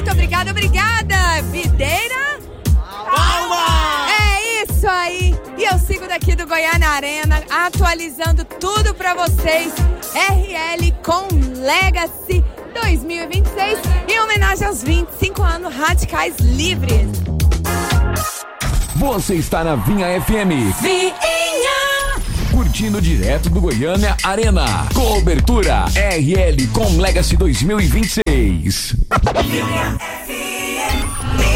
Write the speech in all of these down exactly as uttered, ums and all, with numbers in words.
muito obrigada, obrigada. Videira. Palma! É isso aí. E eu sigo daqui do Goiânia Arena, atualizando tudo pra vocês. R L com Legacy dois mil e vinte e seis, em homenagem aos vinte e cinco anos Radicais Livres. Você está na Vinha F M. Vinha! Curtindo direto do Goiânia Arena. Cobertura R L com Legacy dois mil e vinte e seis. Vinha F M.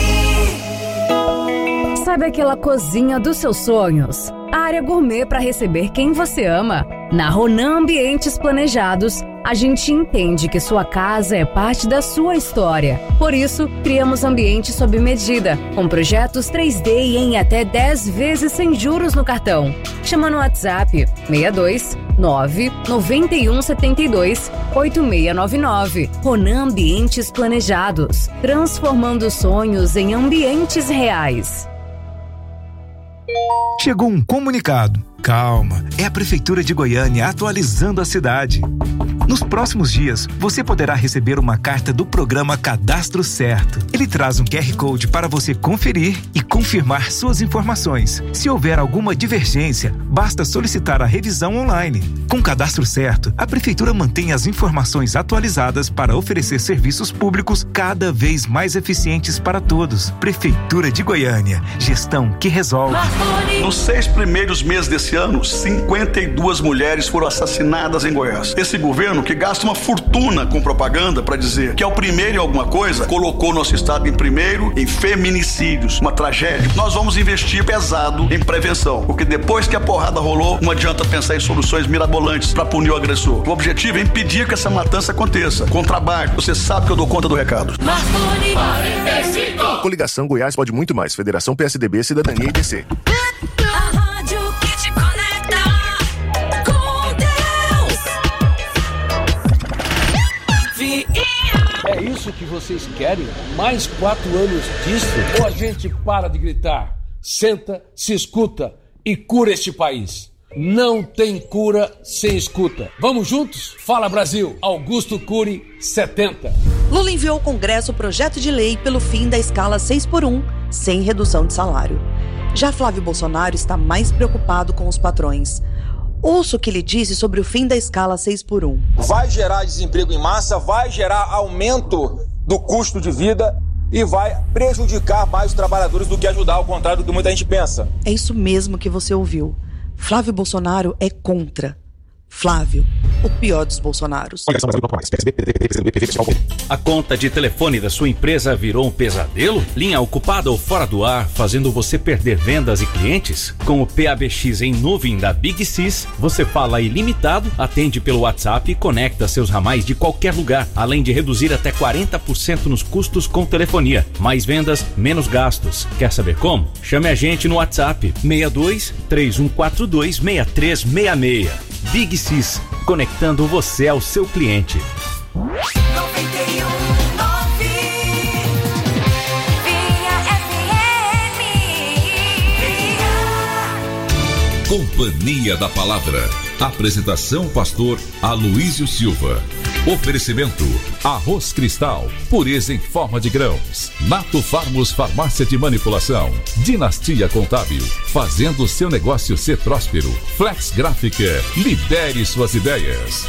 Sabe aquela cozinha dos seus sonhos? A área gourmet para receber quem você ama. Na Ronan Ambientes Planejados, a gente entende que sua casa é parte da sua história. Por isso, criamos ambientes sob medida, com projetos três D e em até dez vezes sem juros no cartão. Chama no WhatsApp seis dois nove nove um sete dois oito seis nove nove. Ronan Ambientes Planejados, transformando sonhos em ambientes reais. Chegou um comunicado. Calma, é a Prefeitura de Goiânia atualizando a cidade. Nos próximos dias, você poderá receber uma carta do programa Cadastro Certo. Ele traz um Q R Code para você conferir e confirmar suas informações. Se houver alguma divergência, basta solicitar a revisão online. Com o Cadastro Certo, a Prefeitura mantém as informações atualizadas para oferecer serviços públicos cada vez mais eficientes para todos. Prefeitura de Goiânia, gestão que resolve. Nos seis primeiros meses desse ano, cinquenta e duas mulheres foram assassinadas em Goiás. Esse governo, que gasta uma fortuna com propaganda para dizer que é o primeiro em alguma coisa, colocou nosso estado em primeiro em feminicídios, uma tragédia. Nós vamos investir pesado em prevenção, porque depois que a porrada rolou, não adianta pensar em soluções mirabolantes para punir o agressor. O objetivo é impedir que essa matança aconteça, com trabalho. Você sabe que eu dou conta do recado. Coligação Goiás pode muito mais. Federação P S D B, Cidadania e P C. É isso que vocês querem? Mais quatro anos disso? Ou a gente para de gritar, senta, se escuta e cura este país? Não tem cura sem escuta. Vamos juntos? Fala Brasil, Augusto Cury, setenta. Lula enviou ao Congresso o projeto de lei pelo fim da escala seis por um, sem redução de salário. Já Flávio Bolsonaro está mais preocupado com os patrões. Ouça o que ele disse sobre o fim da escala seis por um. Vai gerar desemprego em massa, vai gerar aumento do custo de vida e vai prejudicar mais os trabalhadores do que ajudar, ao contrário do que muita gente pensa. É isso mesmo que você ouviu. Flávio Bolsonaro é contra. Flávio, o pior dos Bolsonaros. A conta de telefone da sua empresa virou um pesadelo? Linha ocupada ou fora do ar, fazendo você perder vendas e clientes? Com o P A B X em nuvem da Big Sys, você fala ilimitado, atende pelo WhatsApp e conecta seus ramais de qualquer lugar, além de reduzir até quarenta por cento nos custos com telefonia. Mais vendas, menos gastos. Quer saber como? Chame a gente no WhatsApp seis dois três um quatro dois seis três seis seis. Big Sys, conectando você ao seu cliente. noventa e um nove Vinha F M. Companhia da Palavra. Apresentação pastor Aloísio Silva. Oferecimento Arroz Cristal, pureza em forma de grãos. Nato Farmos Farmácia de Manipulação. Dinastia Contábil, fazendo o seu negócio ser próspero. Flex Gráfica, lidere suas ideias.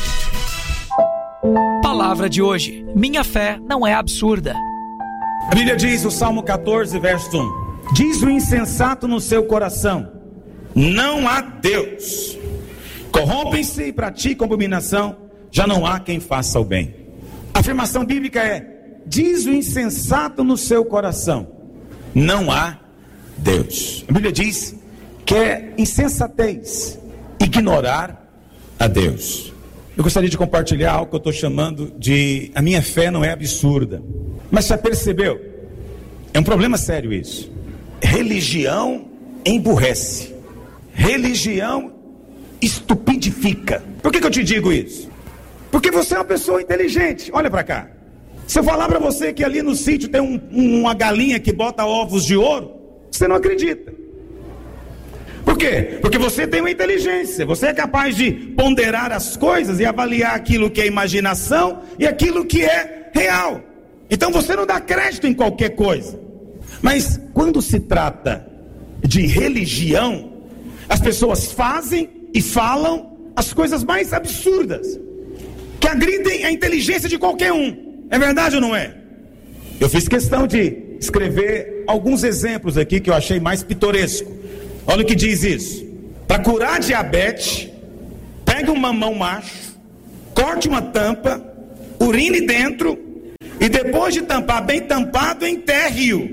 Palavra de hoje: minha fé não é absurda. A Bíblia diz, o Salmo catorze, verso um: diz o insensato no seu coração, não há Deus. Corrompem-se e praticam abominação, já não há quem faça o bem. A afirmação bíblica é: diz o insensato no seu coração, não há Deus. A Bíblia diz que é insensatez ignorar a Deus. Eu gostaria de compartilhar algo que eu estou chamando de: a minha fé não é absurda. Mas já percebeu? É um problema sério isso. Religião emburrece. Religião estupidifica. Por que que eu te digo isso? Porque você é uma pessoa inteligente. Olha para cá. Se eu falar para você que ali no sítio tem um, uma galinha que bota ovos de ouro, você não acredita. Por quê? Porque você tem uma inteligência. Você é capaz de ponderar as coisas e avaliar aquilo que é imaginação e aquilo que é real. Então você não dá crédito em qualquer coisa. Mas quando se trata de religião, as pessoas fazem e falam as coisas mais absurdas, que agridem a inteligência de qualquer um. É verdade ou não é? Eu fiz questão de escrever alguns exemplos aqui que eu achei mais pitoresco. Olha o que diz isso. Para curar diabetes, pega um mamão macho, corte uma tampa, urine dentro e depois de tampar bem tampado, enterre-o.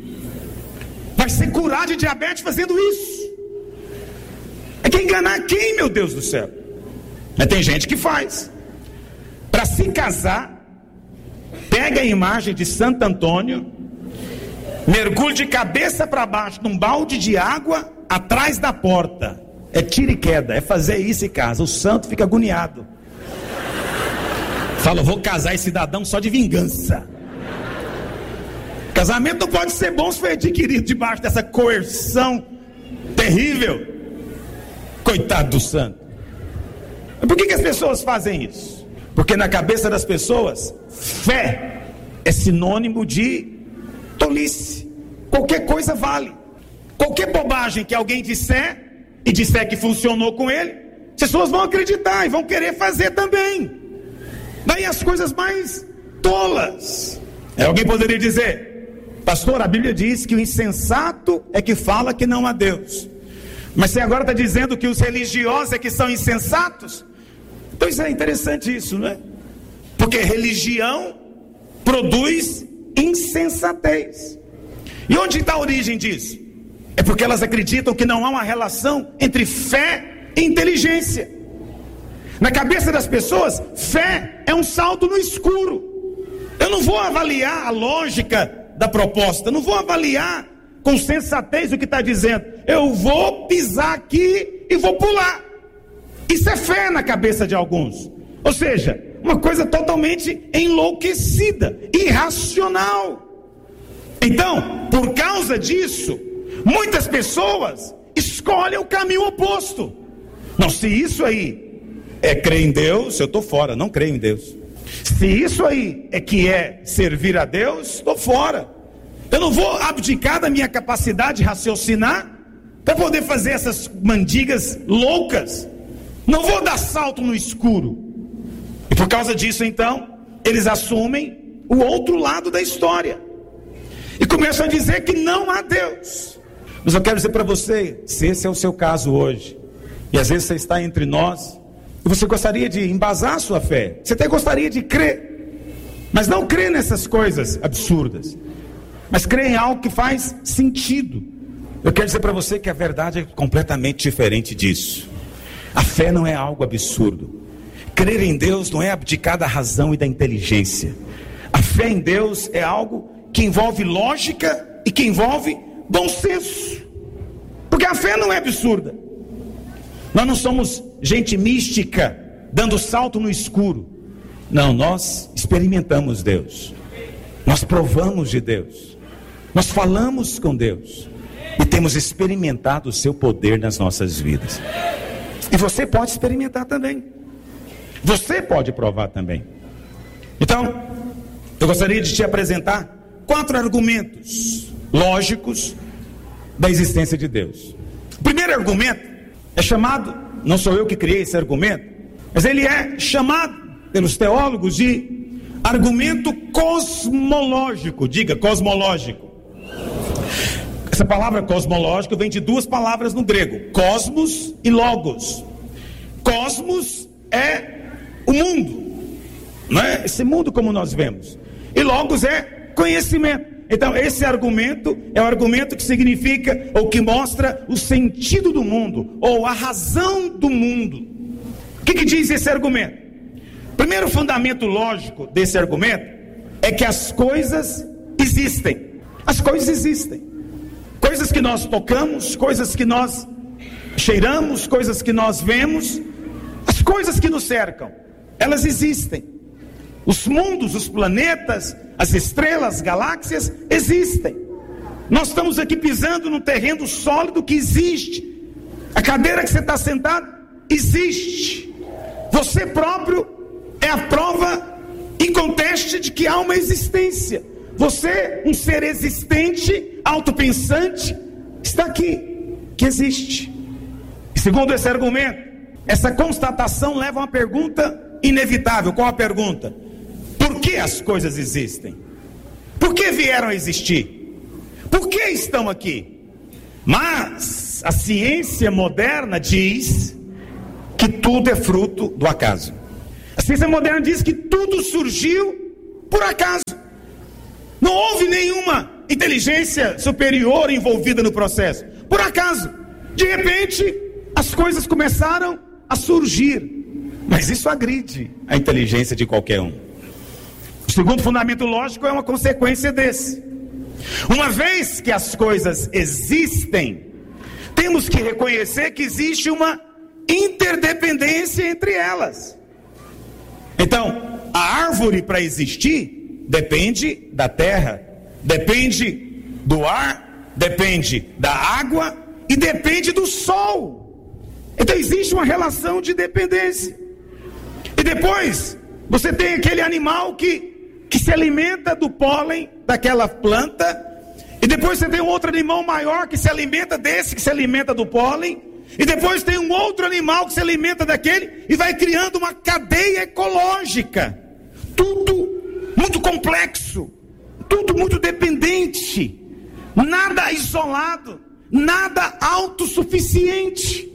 Vai ser curado de diabetes fazendo isso. É que enganar quem, meu Deus do céu? Mas tem gente que faz. Para se casar, pega a imagem de Santo Antônio, mergulha de cabeça para baixo num balde de água atrás da porta. É tiro e queda, é fazer isso e casa. O santo fica agoniado. Fala, eu vou casar esse cidadão só de vingança. Casamento não pode ser bom se for adquirido debaixo dessa coerção terrível. Coitado do santo. Por que que as pessoas fazem isso? Porque na cabeça das pessoas, fé é sinônimo de tolice. Qualquer coisa vale. Qualquer bobagem que alguém disser e disser que funcionou com ele, as pessoas vão acreditar e vão querer fazer também. Daí as coisas mais tolas. É, alguém poderia dizer, pastor, a Bíblia diz que o insensato é que fala que não há Deus. Mas você agora está dizendo que os religiosos é que são insensatos? Então isso é interessante isso, não é? Porque religião produz insensatez. E onde está a origem disso? É porque elas acreditam que não há uma relação entre fé e inteligência. Na cabeça das pessoas, fé é um salto no escuro. Eu não vou avaliar a lógica da proposta, não vou avaliar com sensatez o que está dizendo. Eu vou pisar aqui e vou pular. Isso é fé na cabeça de alguns. Ou seja, uma coisa totalmente enlouquecida, irracional. Então, por causa disso, muitas pessoas escolhem o caminho oposto. Não, se isso aí é crer em Deus, eu estou fora, não creio em Deus. Se isso aí é que é servir a Deus, estou fora. Eu não vou abdicar da minha capacidade de raciocinar para poder fazer essas mandigas loucas. Não vou dar salto no escuro. E por causa disso, então, eles assumem o outro lado da história e começam a dizer que não há Deus. Mas eu quero dizer para você, se esse é o seu caso hoje, e às vezes você está entre nós, e você gostaria de embasar a sua fé, você até gostaria de crer, mas não crer nessas coisas absurdas, mas crer em algo que faz sentido. Eu quero dizer para você que a verdade é completamente diferente disso. A fé não é algo absurdo. Crer em Deus não é abdicar da razão e da inteligência. A fé em Deus é algo que envolve lógica e que envolve bom senso. Porque a fé não é absurda. Nós não somos gente mística dando salto no escuro. Não, nós experimentamos Deus. Nós provamos de Deus. Nós falamos com Deus. E temos experimentado o seu poder nas nossas vidas. E você pode experimentar também. Você pode provar também. Então, eu gostaria de te apresentar quatro argumentos lógicos da existência de Deus. O primeiro argumento é chamado, não sou eu que criei esse argumento, mas ele é chamado pelos teólogos de argumento cosmológico. Diga, cosmológico. Essa palavra cosmológico vem de duas palavras no grego, cosmos e logos. Cosmos é o mundo, não é? Esse mundo como nós vemos. E logos é conhecimento. Então esse argumento é o argumento que significa, ou que mostra o sentido do mundo, ou a razão do mundo. O que que diz esse argumento? Primeiro fundamento lógico desse argumento é que as coisas existem. As coisas existem. Coisas que nós tocamos, coisas que nós cheiramos, coisas que nós vemos, as coisas que nos cercam, elas existem. Os mundos, os planetas, as estrelas, galáxias existem. Nós estamos aqui pisando num terreno sólido que existe. A cadeira que você está sentado existe. Você próprio é a prova inconteste de que há uma existência. Você, um ser existente, autopensante, está aqui, que existe. E segundo esse argumento, essa constatação leva a uma pergunta inevitável. Qual a pergunta? Por que as coisas existem? Por que vieram a existir? Por que estão aqui? Mas a ciência moderna diz que tudo é fruto do acaso. A ciência moderna diz que tudo surgiu por acaso. Não houve nenhuma inteligência superior envolvida no processo. Por acaso. De repente, as coisas começaram a surgir. Mas isso agride a inteligência de qualquer um. O segundo fundamento lógico é uma consequência desse. Uma vez que as coisas existem, temos que reconhecer que existe uma interdependência entre elas. Então, a árvore para existir depende da terra, depende do ar, depende da água e depende do sol. Então existe uma relação de dependência. E depois, você tem aquele animal que, que se alimenta do pólen daquela planta, e depois você tem um outro animal maior que se alimenta desse, que se alimenta do pólen, e depois tem um outro animal que se alimenta daquele, e vai criando uma cadeia ecológica. Tudo muito complexo, tudo muito dependente, nada isolado, nada autossuficiente,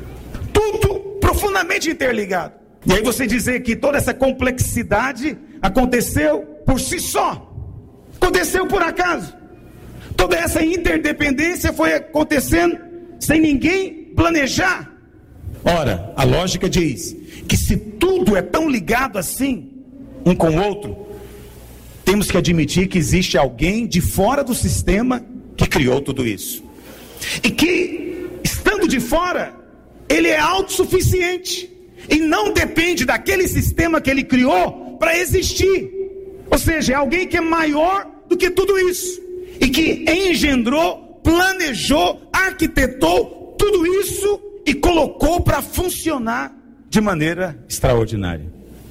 tudo profundamente interligado. E aí você dizer que toda essa complexidade aconteceu por si só, aconteceu por acaso. Toda essa interdependência foi acontecendo sem ninguém planejar. Ora, a lógica diz que se tudo é tão ligado assim, um com o outro, temos que admitir que existe alguém de fora do sistema que criou tudo isso. E que, estando de fora, ele é autossuficiente. E não depende daquele sistema que ele criou para existir. Ou seja, é alguém que é maior do que tudo isso. E que engendrou, planejou, arquitetou tudo isso e colocou para funcionar de maneira extraordinária.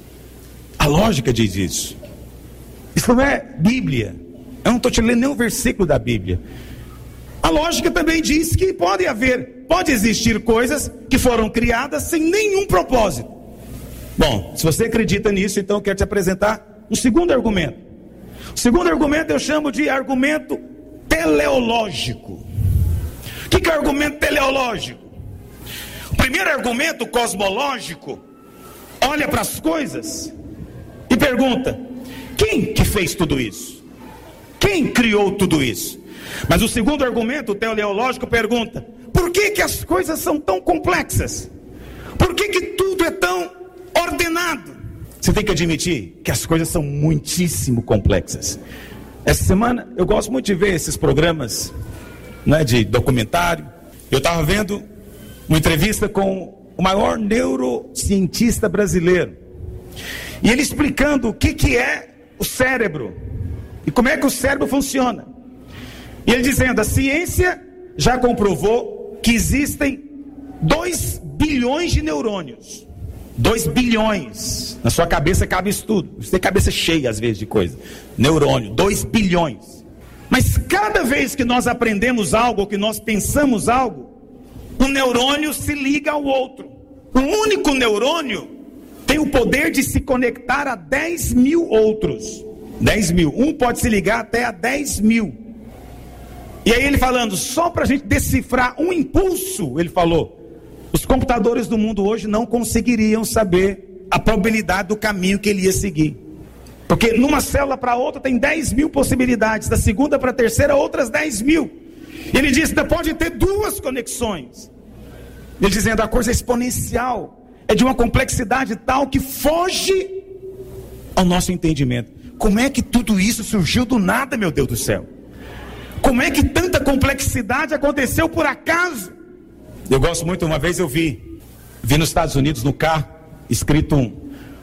A lógica diz isso. Isso não é Bíblia. Eu não estou te lendo nenhum versículo da Bíblia. A lógica também diz que pode haver, pode existir coisas que foram criadas sem nenhum propósito. Bom, se você acredita nisso, então eu quero te apresentar um segundo argumento. O segundo argumento eu chamo de argumento teleológico. O que é argumento teleológico? O primeiro argumento, cosmológico, olha para as coisas e pergunta: quem que fez tudo isso? Quem criou tudo isso? Mas o segundo argumento, o teleológico, pergunta: por que que as coisas são tão complexas? Por que que tudo é tão ordenado? Você tem que admitir que as coisas são muitíssimo complexas. Essa semana eu gosto muito de ver esses programas, né, de documentário. Eu estava vendo uma entrevista com o maior neurocientista brasileiro, e ele explicando o que que é o cérebro e como é que o cérebro funciona. E ele dizendo: a ciência já comprovou que existem dois bilhões de neurônios. dois bilhões. Na sua cabeça cabe isso tudo. Você tem cabeça cheia às vezes de coisa. Neurônio, dois bilhões. Mas cada vez que nós aprendemos algo, ou que nós pensamos algo, um neurônio se liga ao outro. Um único neurônio tem o poder de se conectar a dez mil outros. dez mil. Um pode se ligar até a dez mil. E aí ele falando, só para a gente decifrar um impulso, ele falou, os computadores do mundo hoje não conseguiriam saber a probabilidade do caminho que ele ia seguir. Porque numa célula para outra tem dez mil possibilidades, da segunda para a terceira outras dez mil. Ele disse, ainda pode ter duas conexões. Ele dizendo, a coisa é exponencial, é de uma complexidade tal que foge ao nosso entendimento. Como é que tudo isso surgiu do nada, meu Deus do céu? Como é que tanta complexidade aconteceu por acaso? Eu gosto muito, uma vez eu vi, vi nos Estados Unidos no carro, escrito um,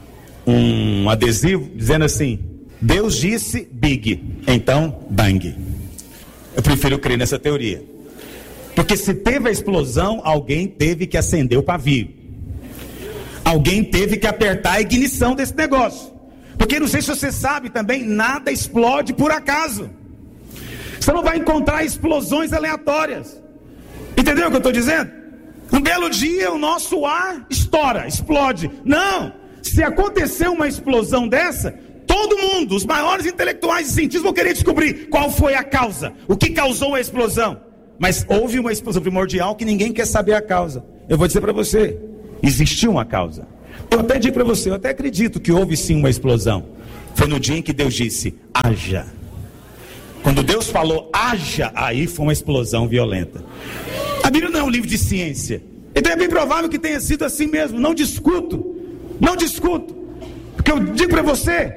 um adesivo, dizendo assim, Deus disse big, então bang. Eu prefiro crer nessa teoria. Porque se teve a explosão, alguém teve que acender o pavio. Alguém teve que apertar a ignição desse negócio. Porque não sei se você sabe também, nada explode por acaso. Você não vai encontrar explosões aleatórias. Entendeu o que eu estou dizendo? Um belo dia o nosso ar estoura, explode. Não! Se acontecer uma explosão dessa, todo mundo, os maiores intelectuais e cientistas vão querer descobrir qual foi a causa, o que causou a explosão. Mas houve uma explosão primordial que ninguém quer saber a causa. Eu vou dizer para você, existiu uma causa. Eu até digo para você, eu até acredito que houve sim uma explosão. Foi no dia em que Deus disse, haja. Quando Deus falou, haja, aí foi uma explosão violenta. A Bíblia não é um livro de ciência. Então é bem provável que tenha sido assim mesmo. Não discuto, não discuto. Porque eu digo para você,